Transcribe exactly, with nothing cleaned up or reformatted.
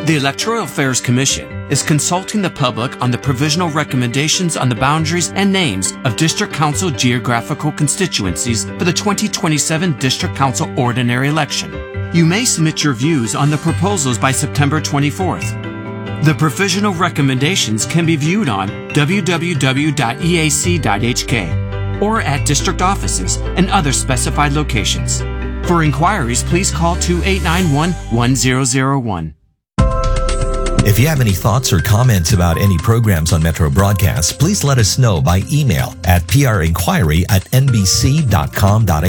The Electoral Affairs Commission is consulting the public on the provisional recommendations on the boundaries and names of District Council geographical constituencies for the twenty twenty-seven District Council ordinary election. You may submit your views on the proposals by September twenty-fourth. The provisional recommendations can be viewed on w w w dot e a c dot h k or at district offices and other specified locations. For inquiries, please call two eight nine one, one zero zero one. If you have any thoughts or comments about any programs on Metro Broadcast, please let us know by email at p r inquiry at n b c dot com dot a